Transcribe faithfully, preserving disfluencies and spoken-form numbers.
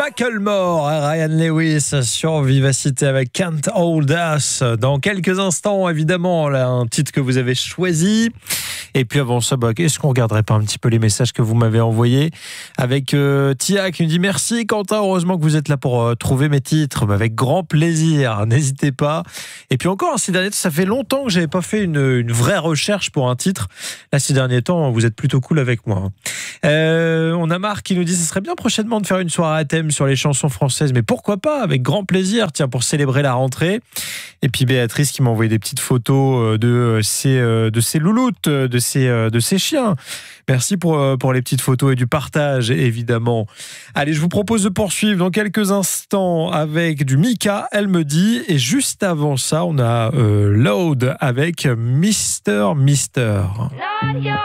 Macklemore, Ryan Lewis sur Vivacité avec Can't Hold Us. Dans quelques instants, évidemment, là, un titre que vous avez choisi. Et puis avant ça, bah, est-ce qu'on regarderait pas un petit peu les messages que vous m'avez envoyés avec euh, Tia qui nous dit merci Quentin, heureusement que vous êtes là pour euh, trouver mes titres, bah, avec grand plaisir, n'hésitez pas. Et puis encore, ces derniers temps, ça fait longtemps que j'avais pas fait une, une vraie recherche pour un titre. Là, ces derniers temps, vous êtes plutôt cool avec moi. Euh, on a Marc qui nous dit ce serait bien prochainement de faire une soirée à thème sur les chansons françaises, mais pourquoi pas, avec grand plaisir, tiens, pour célébrer la rentrée. Et puis Béatrice qui m'a envoyé des petites photos de ses, de ses louloutes, de ses, de ses chiens. Merci pour, pour les petites photos et du partage, évidemment. Allez, je vous propose de poursuivre dans quelques instants avec du Mika, elle me dit. Et juste avant ça, on a euh, Load avec Mister Mister.